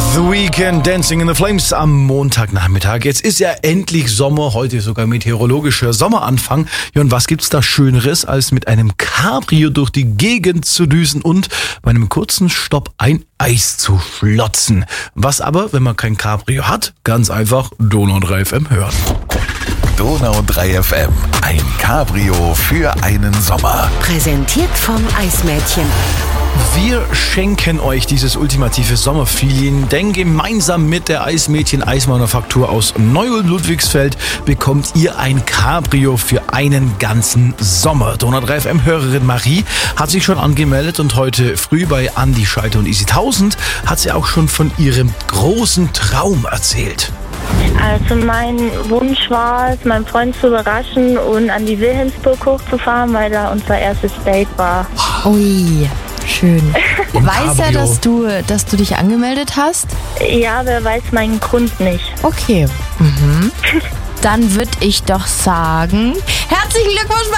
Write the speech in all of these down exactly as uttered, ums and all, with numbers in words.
The Weeknd, Dancing in the Flames am Montagnachmittag. Jetzt ist ja endlich Sommer, heute sogar meteorologischer Sommeranfang. Ja, und was gibt's da Schöneres, als mit einem Cabrio durch die Gegend zu düsen und bei einem kurzen Stopp ein Eis zu schlotzen. Was aber, wenn man kein Cabrio hat, ganz einfach Donau drei F M hören. Donau drei F M, ein Cabrio für einen Sommer. Präsentiert vom Eismädchen. Wir schenken euch dieses ultimative Sommerfeeling, denn gemeinsam mit der Eismädchen Eismanufaktur aus Neu-Ulm-Ludwigsfeld bekommt ihr ein Cabrio für einen ganzen Sommer. Donau drei F M-Hörerin Marie hat sich schon angemeldet und heute früh bei Andi Scheiter und Easy tausend hat sie auch schon von ihrem großen Traum erzählt. Also mein Wunsch war es, meinen Freund zu überraschen und an die Wilhelmsburg hochzufahren, weil da unser erstes Date war. Ui, schön. Im Weiß er, Cabrio. dass du, dass du dich angemeldet hast? Ja, wer weiß meinen Grund nicht. Okay. Mhm. Dann würde ich doch sagen, herzlichen Glückwunsch,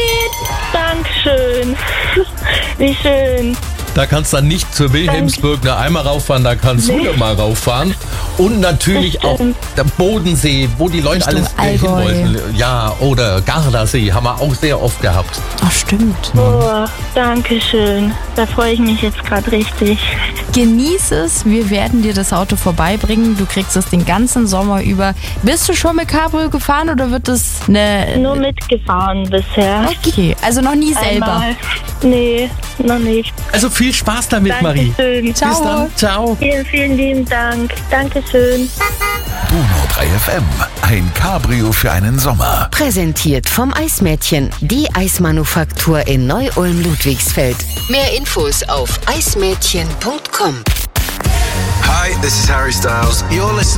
Marie! Dankeschön. Wie schön. Da kannst du dann nicht zur Wilhelmsburg nur einmal rauffahren, da kannst du hundertmal rauffahren. Und natürlich Das auch stimmt. der Bodensee, wo die Leute Richtung alles hin Allgäu. wollten. Ja, oder Gardasee haben wir auch sehr oft gehabt. Ach, stimmt. Oh, danke schön. Da freue ich mich jetzt gerade richtig. Genieß es, wir werden dir das Auto vorbeibringen. Du kriegst es den ganzen Sommer über. Bist du schon mit Cabrio gefahren oder wird es eine... Nur mitgefahren bisher. Okay, also noch nie selber. Einmal. Nee, noch nicht. Also viel Spaß damit, Marie. Dankeschön. Ciao. Bis dann. Ciao. Vielen, vielen lieben Dank. Dankeschön. Donau drei F M, ein Cabrio für einen Sommer. Präsentiert vom Eismädchen, die Eismanufaktur in Neu-Ulm-Ludwigsfeld. Mehr Infos auf eismädchen punkt com. Hi, this is Harry Styles. You're listening